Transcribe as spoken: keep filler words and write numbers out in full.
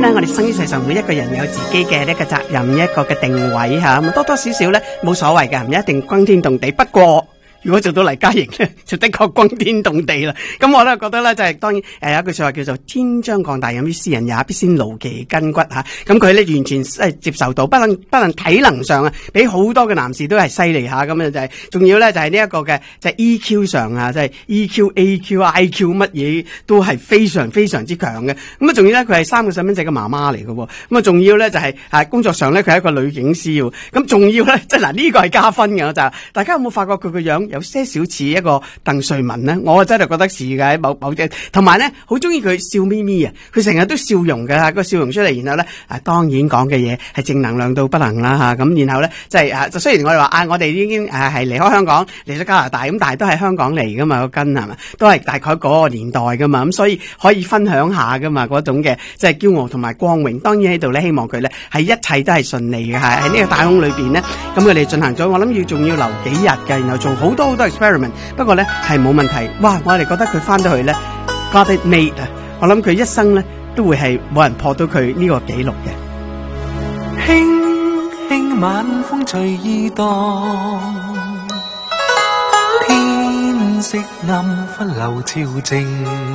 咧，我哋生於世上每一個人有自己嘅呢個責任，一個嘅定位吓，咁多多少少咧冇所謂嘅，唔一定轟天動地。不過如果做到黎嘉瑩咧，就的確轟天動地啦。咁我咧覺得咧，就係、是、當然誒有一句說話叫做天將降大任於斯人也，必先勞其筋骨吓。咁佢咧完全誒接受到，不能不能體能上啊，比好多嘅男士都係犀利吓。咁啊就係、是，仲要咧就係呢一個嘅就係 E Q 上啊，即係 E Q、A Q、I Q 乜嘢都係非常非常之強嘅。咁啊仲要咧佢係三個細蚊仔嘅媽媽嚟嘅。咁啊仲要咧就係、是、啊工作上咧佢係一個女警司。咁仲要咧即係嗱呢個係加分嘅，就大家有冇發覺佢個樣有些少似一個鄧萃雯咧？我真係覺得似嘅，某某隻，同埋咧好中意佢笑眯眯啊！佢成日都笑容嘅，個笑容出嚟，然後咧啊當然講嘅嘢係正能量到不能啦吓，咁然後咧即係啊，就雖然我哋話啊，我哋已經誒係離開香港嚟咗加拿大，咁但係都係香港嚟噶嘛，個根係嘛，都係大概嗰個年代噶嘛，咁所以可以分享下噶嘛，嗰種嘅即係驕傲同埋光榮。當然喺度咧，希望佢咧係一切都係順利嘅，係喺呢個太空裏邊咧，咁佢哋進行咗，我諗要仲要留幾日嘅，然後做好多好多 experiment。不過咧係冇問題，哇！我哋覺得佢翻到去咧 got it made 啊！我諗佢一生咧都會係冇人破到佢呢個紀錄嘅。 輕輕晚風隨意蕩，天色暗忽流潮靜。